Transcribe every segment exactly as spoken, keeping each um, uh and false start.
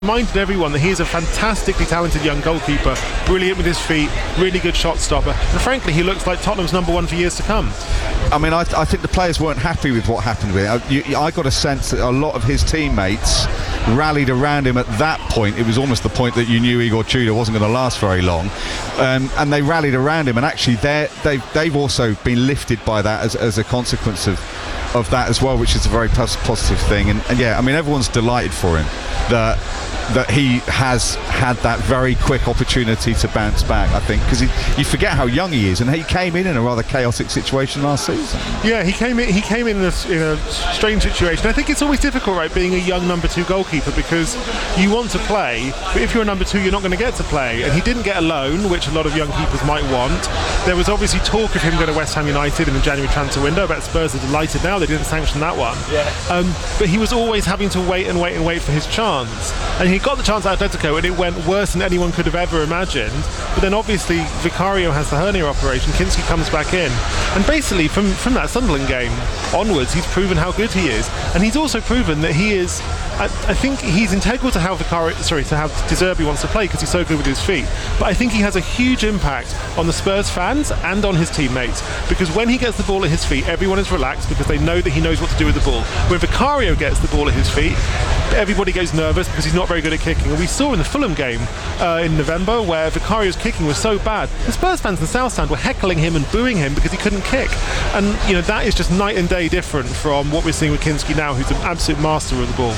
reminded everyone that he is a fantastically talented young goalkeeper, brilliant with his feet, really good shot stopper, and frankly he looks like Tottenham's number one for years to come. I mean, I, I think the players weren't happy with what happened with it. I, you, I got a sense that a lot of his teammates rallied around him at that point. It was almost the point that you knew Igor Tudor wasn't going to last very long, um, and they rallied around him, and actually they've, they've also been lifted by that as, as a consequence of of that as well, which is a very pos- positive thing. And, and yeah, I mean, everyone's delighted for him that that he has had that very quick opportunity to bounce back, I think, because you forget how young he is, and he came in in a rather chaotic situation last season. Yeah, he came in he came in in a, in a strange situation. I think it's always difficult, right, being a young number two goalkeeper, because you want to play, but if you're a number two you're not going to get to play, and he didn't get a loan, which a lot of young keepers might want. There was obviously talk of him going to West Ham United in the January transfer window. I bet Spurs are delighted now they didn't sanction that one. Yeah. Um, but he was always having to wait and wait and wait for his chance, and he got the chance at Atletico and it went worse than anyone could have ever imagined. But then obviously Vicario has the hernia operation, Kinski comes back in, and basically from, from that Sunderland game onwards he's proven how good he is, and he's also proven that he is, I, I think he's integral to how Vicario, sorry, to how De Zerbi wants to play, because he's so good with his feet. But I think he has a huge impact on the Spurs fans and on his teammates, because when he gets the ball at his feet everyone is relaxed because they know that he knows what to do with the ball. When Vicario gets the ball at his feet everybody goes nervous because he's not very good at kicking, and we saw in the Fulham game uh, in November where Vicario's kicking was so bad the Spurs fans in the South Stand were heckling him and booing him because he couldn't kick, and you know that is just night and day different from what we're seeing with Kinski now, who's an absolute master of the ball.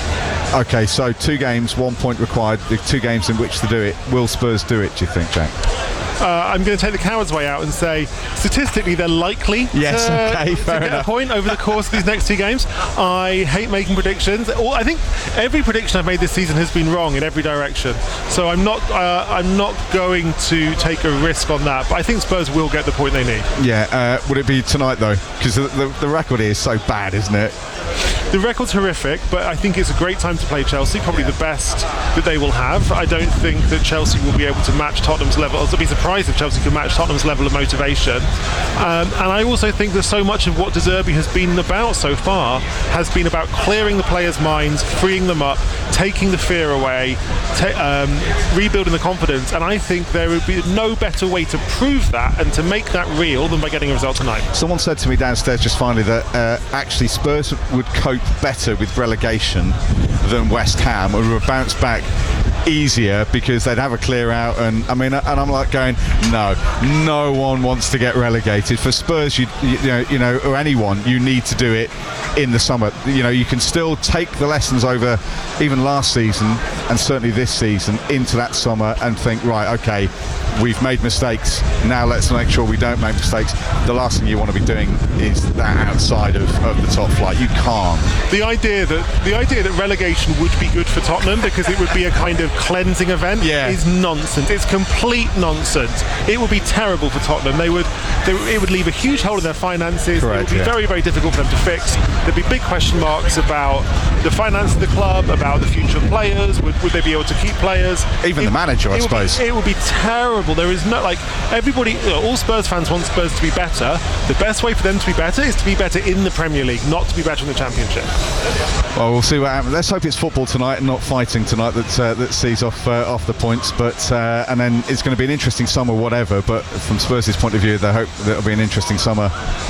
Okay, so two games, one point required, the two games in which to do it. Will Spurs do it, do you think, Jack? Uh, I'm going to take the coward's way out and say statistically they're likely yes, to, okay, fair to get enough. a point over the course of these next two games. I hate making predictions. All, I think every prediction I've made this season has been wrong in every direction, so I'm not uh, I'm not going to take a risk on that, but I think Spurs will get the point they need. Yeah, uh, would it be tonight though? Because the, the, the record here is so bad, isn't it? The record's horrific, but I think it's a great time to play Chelsea, probably the best that they will have. I don't think that Chelsea will be able to match Tottenham's level. I'll be surprised if Chelsea can match Tottenham's level of motivation. Um, and I also think that so much of what De Zerbi has been about so far has been about clearing the players' minds, freeing them up, taking the fear away, ta- um, rebuilding the confidence. And I think there would be no better way to prove that and to make that real than by getting a result tonight. Someone said to me downstairs just finally that uh, actually Spurs would cope better with relegation than West Ham, or would bounce back easier because they'd have a clear out. And I mean, and I'm like going, no, no one wants to get relegated. For Spurs, you, you know, you know, or anyone, you need to do it in the summer. You know, you can still take the lessons over even last season and certainly this season into that summer and think, right, okay, we've made mistakes, now let's make sure we don't make mistakes. The last thing you want to be doing is that outside of, of the top flight. You can't. The idea that the idea that relegation would be good for Tottenham because it would be a kind of cleansing event yeah. is nonsense. It's complete nonsense. It would be terrible for Tottenham. They would, they, it would leave a huge hole in their finances. Correct, it would be yeah. very, very difficult for them to fix. There'd be big question marks about the finance of the club, about the future of players. Would, would they be able to keep players? Even it, the manager, I it suppose. Would be, it would be terrible. There is no, like, everybody, you know, all Spurs fans want Spurs to be better. The best way for them to be better is to be better in the Premier League, not to be better in the Championship. Well, we'll see what happens. Let's hope it's football tonight and not fighting tonight that uh, that sees off uh, off the points. But uh, and then it's going to be an interesting summer, whatever. But from Spurs' point of view, they hope that it'll be an interesting summer,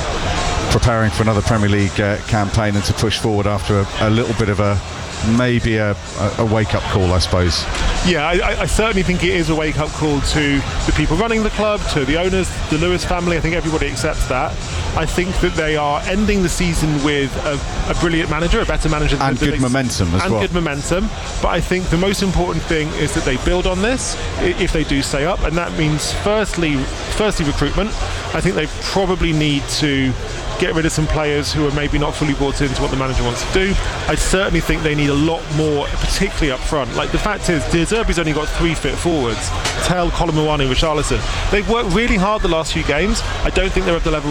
preparing for another Premier League uh, campaign and to push forward after a, a little bit of a maybe a, a wake-up call, I suppose. Yeah, I, I certainly think it is a wake-up call to the people running the club, to the owners, the Lewis family. I think everybody accepts that. I think that they are ending the season with a, a brilliant manager, a better manager than and than good they, momentum as and well. And good momentum. But I think the most important thing is that they build on this if they do stay up, and that means firstly, firstly recruitment. I think they probably need to get rid of some players who are maybe not fully bought into what the manager wants to do. I certainly think they need a lot more, particularly up front. Like, the fact is, De Zerbi's only got three fit forwards: Tell, Colin Mwani, Richarlison. They've worked really hard the last few games. I don't think they're at the level required for Tottenham.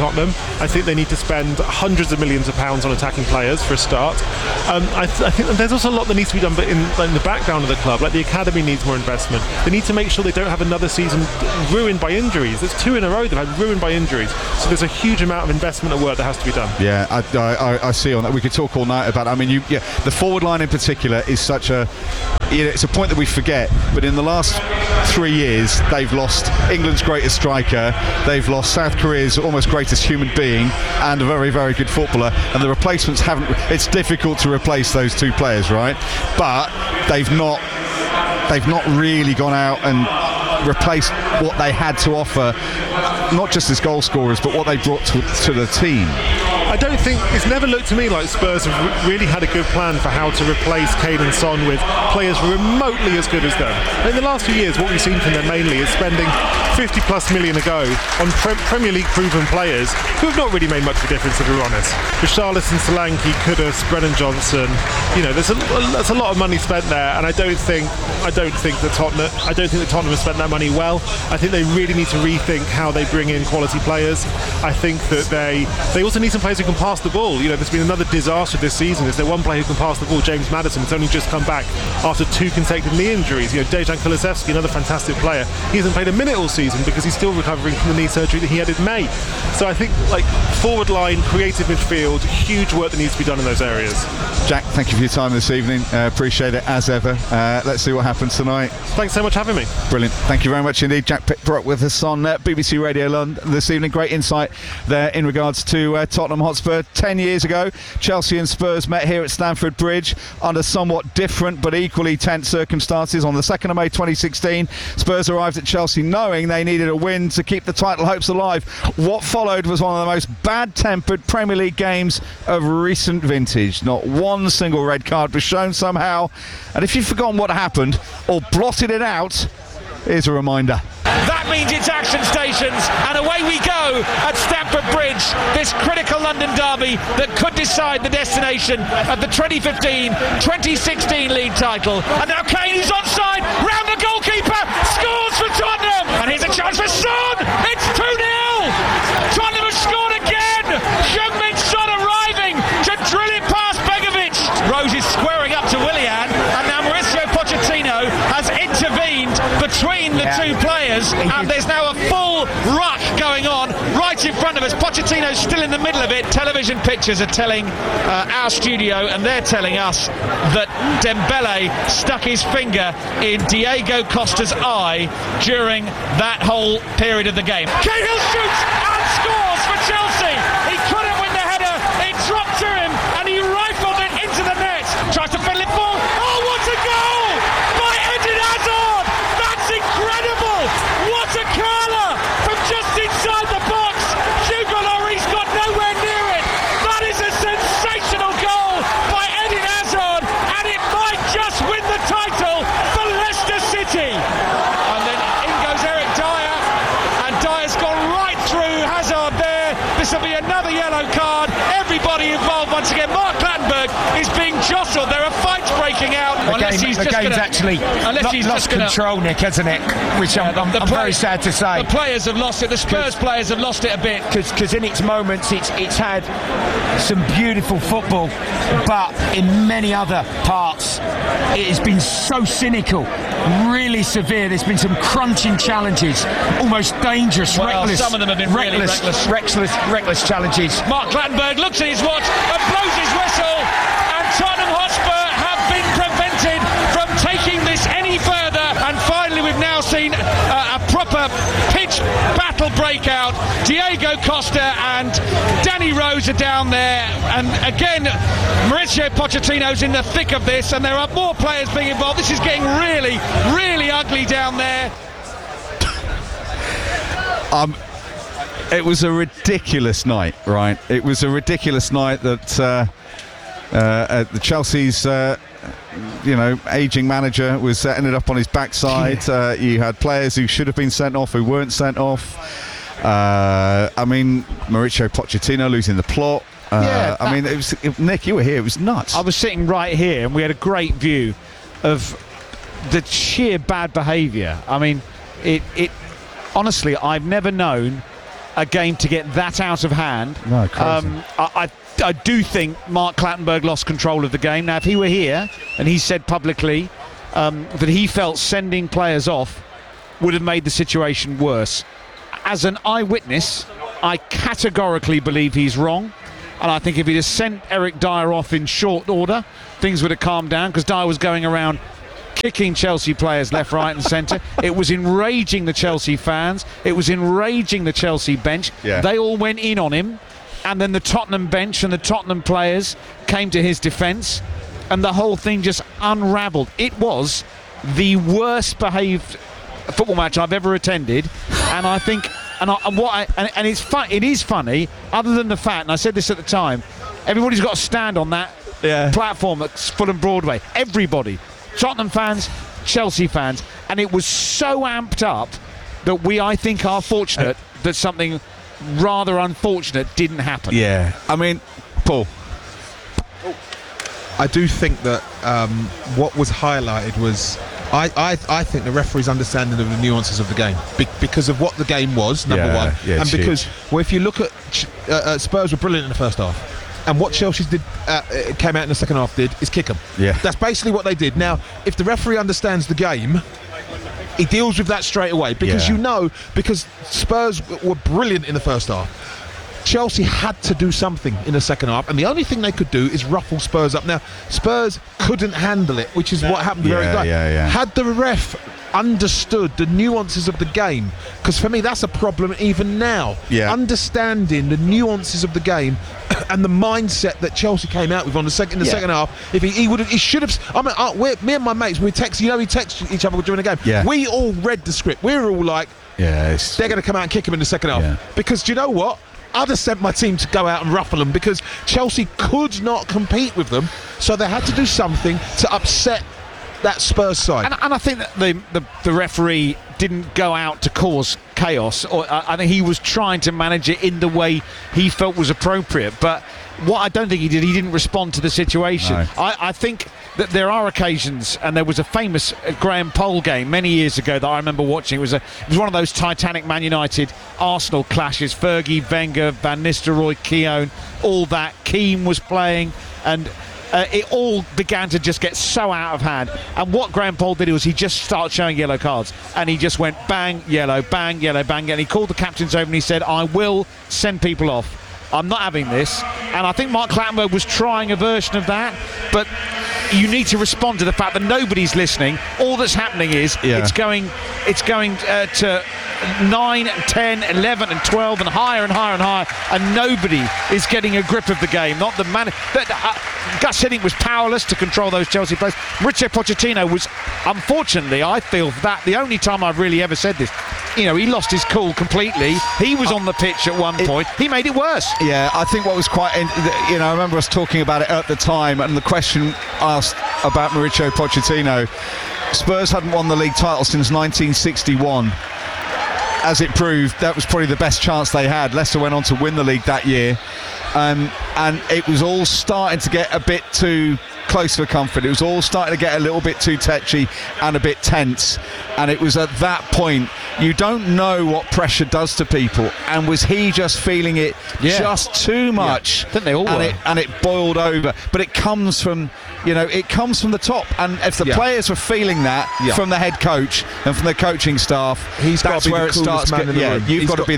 Tottenham. I think they need to spend hundreds of millions of pounds on attacking players for a start. Um, I, th- I think there's also a lot that needs to be done, but in, in the background of the club, like the academy needs more investment. They need to make sure they don't have another season ruined by injuries. There's two in a row that have ruined by injuries. So there's a huge amount of investment and work that has to be done. Yeah, I, I, I see on that. We could talk all night about it. I mean, you, yeah, the forward line in particular is such a, you know, it's a point that we forget, but in the last three years they've lost England's greatest striker, they've lost South Korea's almost greatest human being, and a very, very good footballer, and the replacements haven't, it's difficult to replace those two players, right? But they've not they've not really gone out and replaced what they had to offer, not just as goal scorers, but what they brought to, to the team. I don't think, it's never looked to me like Spurs have re- really had a good plan for how to replace Kane and Son with players remotely as good as them. In the last few years, what we've seen from them mainly is spending fifty plus million a go on pre- Premier League proven players who have not really made much of a difference, if we're honest. Richarlison, Solanke, Kudus, Brennan Johnson, you know, there's a, there's a lot of money spent there, and I don't think I don't think that Tottenham I don't think that Tottenham has spent that money well. I think they really need to rethink how they bring in quality players. I think that they they also need some players who can pass the ball. You know, there's been another disaster this season. Is there one player who can pass the ball? James Maddison. It's only just come back after two consecutive knee injuries. You know, Dejan Kulusevski, another fantastic player. He hasn't played a minute all season because he's still recovering from the knee surgery that he had in May. So I think, like, forward line, creative midfield, huge work that needs to be done in those areas. Jack, thank you for your time this evening. Uh, appreciate it as ever. Uh, let's see what happens tonight. Thanks so much for having me. Brilliant. Thank you very much indeed. Jack Pickbrook with us on uh, B B C Radio London this evening. Great insight there in regards to uh, Tottenham Hotspur. Ten years ago, Chelsea and Spurs met here at Stamford Bridge under somewhat different but equally tense circumstances. On the second of May twenty sixteen, Spurs arrived at Chelsea knowing they needed a win to keep the title hopes alive. What followed was one of the most bad-tempered Premier League games of recent vintage. Not one single red card was shown somehow. And if you've forgotten what happened or blotted it out, here's a reminder. That means it's action stations, and away we go at Stamford Bridge, this critical London derby that could decide the destination of the twenty fifteen twenty sixteen league title. And now Kane is onside, round the goalkeeper, scores for Tottenham, and here's a chance for Son. It's two nil. Tottenham have scored again. Heung-min Son arriving to drill it past Begovic. Rose is squaring up to Willian, and now Mauricio Pochettino has intervened between the yeah. two players, and there's now a full rush going on right in front of us. Pochettino's still in the middle of it. Television pictures are telling uh, our studio, and they're telling us that Dembele stuck his finger in Diego Costa's eye during that whole period of the game. Cahill shoots and scores for Chelsea. He couldn't win the header. It dropped to him, and he rifled it into the net. Tries to fiddle it forward. Oh, what a goal by Eden Hazard! That's incredible! What a curler from just inside the box! Hugo Lloris got nowhere near it. That is a sensational goal by Eden Hazard, and it might just win the title for Leicester City. And then in goes Eric Dyer, and Dyer's gone right through Hazard there. This will be another yellow card. Everybody involved once again. Mark Clattenburg is being jostled. There are fights breaking out. The, unless game, he's the just game's gonna, actually unless lo- he's lost just gonna, control, Nick, hasn't it? Which I'm, yeah, I'm, the I'm play, very sad to say. The players have lost it. The Spurs players have lost it a bit. Because in its moments it's it's had some beautiful football, but in many other parts it has been so cynical, really severe. There's been some crunching challenges, almost dangerous, well, reckless. Some of them have been reckless, really reckless. reckless, reckless challenges. Mark Clattenburg looks at his watch and blows his whistle, and Tottenham Hotspur have been prevented from taking this any further. And finally, we've now seen uh, a proper pitch battle breakout. Diego Costa and Danny Rose are down there, and again Mauricio Pochettino's in the thick of this, and there are more players being involved. This is getting really, really ugly down there. Um, it was a ridiculous night, right? It was a ridiculous night that uh, uh, the Chelsea's, uh, you know, aging manager was uh, ended up on his backside. Uh, you had players who should have been sent off who weren't sent off. Uh, I mean, Mauricio Pochettino losing the plot. Uh, Yeah, I mean, it was it, Nick, you were here. It was nuts. I was sitting right here, and we had a great view of the sheer bad behaviour. I mean, it, it honestly, I've never known a game to get that out of hand. No, crazy. Um, I, I I do think Mark Clattenburg lost control of the game. Now, if he were here and he said publicly um, that he felt sending players off would have made the situation worse. As an eyewitness, I categorically believe he's wrong. And I think if he'd have sent Eric Dyer off in short order, things would have calmed down, because Dyer was going around kicking Chelsea players left, right and centre. It was enraging the Chelsea fans. It was enraging the Chelsea bench. Yeah. They all went in on him. And then the Tottenham bench and the Tottenham players came to his defence, and the whole thing just unravelled. It was the worst behaved football match I've ever attended, and I think, and, I, and what, I, and, and it's fun. It is funny, other than the fact, and I said this at the time, everybody's got to stand on that Yeah. platform at Fulham Broadway. Everybody, Tottenham fans, Chelsea fans, and it was so amped up that we, I think, are fortunate that something rather unfortunate didn't happen. Yeah, I mean, Paul. I do think that um, what was highlighted was, I, I I think the referee's understanding of the nuances of the game, Be- because of what the game was, number Yeah, one, yeah, and it's because huge. well, if you look at Ch- uh, uh, Spurs were brilliant in the first half, and what Chelsea did uh, uh, came out in the second half did is kick them. Yeah. That's basically what they did. Now, if the referee understands the game, he deals with that straight away, because Yeah. you know, because Spurs w- were brilliant in the first half. Chelsea had to do something in the second half, and the only thing they could do is ruffle Spurs up. Now, Spurs couldn't handle it, which is what happened. Very Yeah, good. yeah, yeah. Had the ref understood the nuances of the game, because for me that's a problem even now. Yeah. Understanding the nuances of the game and the mindset that Chelsea came out with on the second in the Yeah. second half. If he, he would have, he should have. I mean, uh, we're, me and my mates, we text. You know, we text each other during the game. Yeah. We all read the script. We were all like, Yeah, it's, they're going to come out and kick him in the second half. Yeah. Because do you know what? I'd have sent my team to go out and ruffle them, because Chelsea could not compete with them, so they had to do something to upset that Spurs side. And, and I think that the, the the referee didn't go out to cause chaos, or I, I think he was trying to manage it in the way he felt was appropriate. But what I don't think he did, he didn't respond to the situation. No. I, I think that there are occasions, and there was a famous uh, Graham Poll game many years ago that I remember watching. It was a it was one of those Titanic Man United Arsenal clashes. Fergie, Wenger, Van Nistelrooy, Keown, all that. Keane was playing, and Uh, it all began to just get so out of hand. And what Graham Poll did was he just started showing yellow cards, and he just went bang, yellow, bang, yellow, bang, and he called the captains over and he said, I will send people off. I'm not having this. And I think Mark Clattenburg was trying a version of that, but you need to respond to the fact that nobody's listening. All that's happening is Yeah. it's going it's going uh, to nine, ten, eleven and twelve and higher and higher and higher, and nobody is getting a grip of the game. Not the man. But, uh, Gus Hiddink was powerless to control those Chelsea players. Mauricio Pochettino was, unfortunately, I feel that the only time I've really ever said this, you know, he lost his cool completely. He was on the pitch at one point. He made it worse. Yeah, I think what was quite, you know, I remember us talking about it at the time, and the question asked about Mauricio Pochettino. Spurs hadn't won the league title since nineteen sixty-one. As it proved, that was probably the best chance they had. Leicester went on to win the league that year, um, and it was all starting to get a bit too close for comfort. It was all starting to get a little bit too touchy and a bit tense, and it was at that point you don't know what pressure does to people, and was he just feeling it Yeah. just too much? I think they all and were. it, and it boiled over. But it comes from, you know, it comes from the top, and if the Yeah. players were feeling that Yeah. from the head coach and from the coaching staff, He's gotta that's be where the it coolest starts. man get- in the yeah, room. you've He's got to got- be